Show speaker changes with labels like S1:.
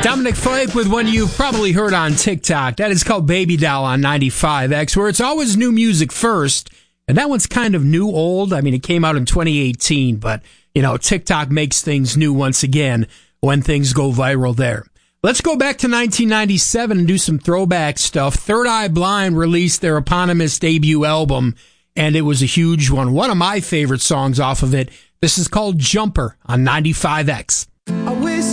S1: Dominic Fike with one you've probably heard on TikTok. That is called Baby Doll on 95X, where it's always new music first. And that one's kind of new old. I mean, it came out in 2018, but, TikTok makes things new once again when things go viral there. Let's go back to 1997 and do some throwback stuff. Third Eye Blind released their eponymous debut album, and it was a huge one. One of my favorite songs off of it. This is called Jumper on 95X.